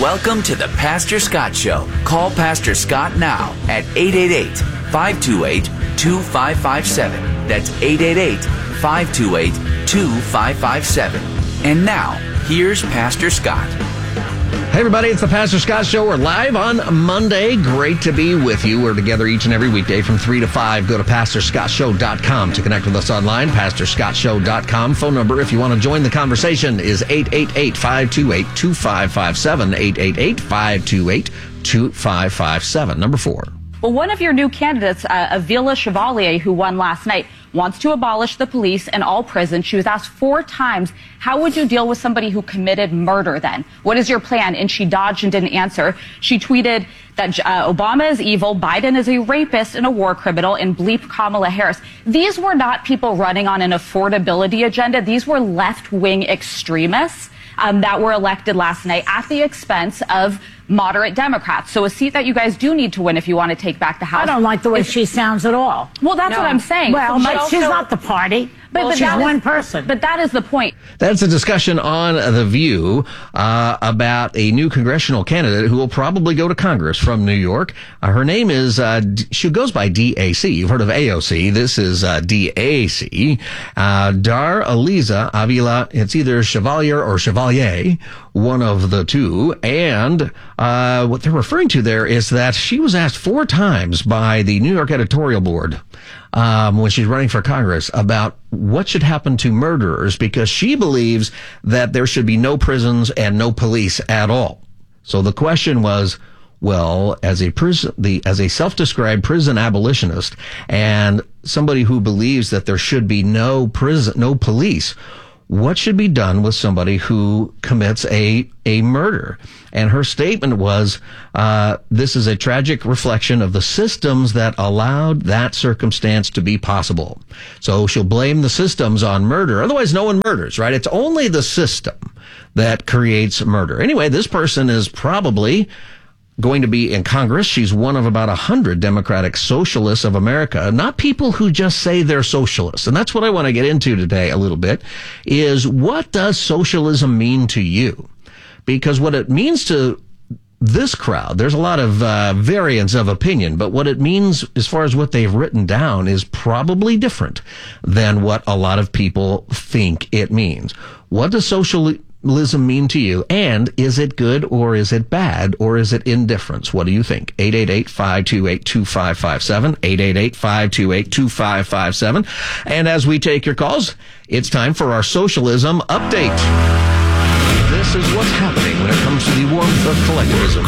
Welcome to the Pastor Scott Show. Call Pastor Scott now at 888-528-2557. That's 888-528-2557. And now, here's Pastor Scott. Hey everybody, it's the Pastor Scott Show. We're live on Monday. Great to be with you. We're together each and every weekday from 3 to 5. Go to PastorScottShow.com to connect with us online. PastorScottShow.com. Phone number, if you want to join the conversation, is 888-528-2557. 888-528-2557. Number 4. Well, one of your new candidates, Avila Chevalier, who won last night, wants to abolish the police in all prisons. She was asked 4 times, how would you deal with somebody who committed murder then? What is your plan? And she dodged and didn't answer. She tweeted that Obama is evil, Biden is a rapist and a war criminal, and bleep Kamala Harris. These were not people running on an affordability agenda. These were left-wing extremists that were elected last night at the expense of moderate Democrats. So a seat that you guys do need to win if you want to take back the House. I don't like the way she sounds at all. Well, that's what I'm saying. Well, she's not the party. But she's one person. But that is the point. That's a discussion on The View about a new congressional candidate who will probably go to Congress from New York. Her name is, she goes by DAC. You've heard of AOC. This is DAC. Dar Aliza Avila. It's either Chevalier or Chevalier, one of the two. And what they're referring to there is that she was asked 4 times by the New York editorial board when she's running for Congress about what should happen to murderers, because she believes that there should be no prisons and no police at all. So the question was, well, as a self-described prison abolitionist and somebody who believes that there should be no prison, no police, what should be done with somebody who commits a murder? And her statement was, this is a tragic reflection of the systems that allowed that circumstance to be possible. So she'll blame the systems on murder. Otherwise, no one murders, right? It's only the system that creates murder. Anyway, this person is probably going to be in Congress. She's one of about 100 Democratic Socialists of America, not people who just say they're socialists. And that's what I want to get into today a little bit, is what does socialism mean to you? Because what it means to this crowd, there's a lot of variance of opinion, but what it means as far as what they've written down is probably different than what a lot of people think it means. What does socialism mean to you? And is it good or is it bad or is it indifference? What do you think? 888-528-2557, 888-528-2557. And as we take your calls, it's time for our socialism update. This is what's happening when it comes to the warmth of collectivism.